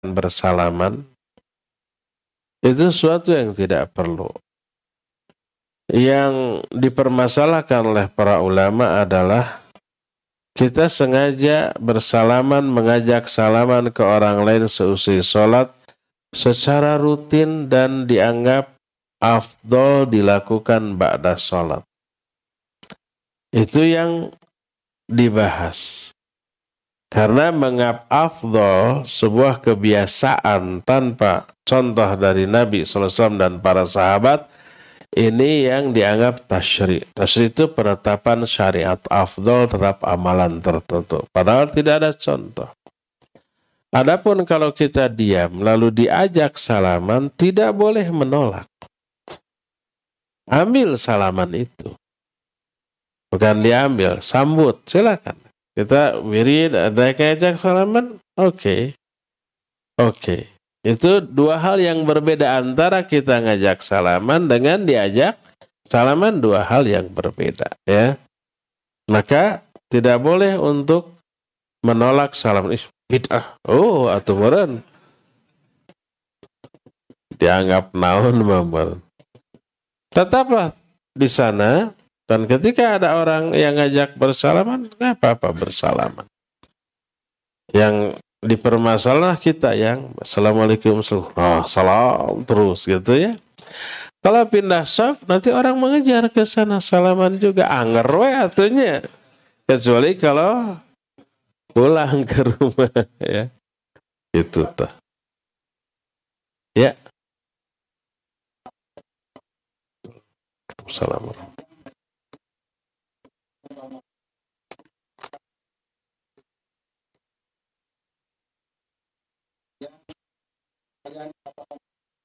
bersalaman, itu sesuatu yang tidak perlu. Yang dipermasalahkan oleh para ulama adalah kita sengaja bersalaman, mengajak salaman ke orang lain seusai sholat secara rutin dan dianggap afdol dilakukan ba'da sholat. Itu yang dibahas. Karena menganggap afdol sebuah kebiasaan tanpa contoh dari Nabi SAW dan para sahabat, ini yang dianggap tasyri'. Tasyri' itu penetapan syariat afdol terhadap amalan tertentu. Padahal tidak ada contoh. Adapun kalau kita diam lalu diajak salaman, tidak boleh menolak. Ambil salaman itu. Bukan diambil, sambut, silakan. Kita wirid, ada ajak salaman, oke. Itu dua hal yang berbeda, antara kita ngajak salaman dengan diajak salaman, dua hal yang berbeda, ya. Maka tidak boleh untuk menolak salaman. Bid'ah. Oh, atuh meureun. Dianggap naon mamar. Tetaplah di sana, dan ketika ada orang yang ngajak bersalaman, nggak apa-apa bersalaman. Yang dipermasalah kita yang assalamualaikum, salam terus gitu ya. Kalau pindah shop nanti orang mengejar ke sana, salaman juga anger we atunya. Kecuali kalau pulang ke rumah ya. Itu tuh. Ya. Assalamualaikum.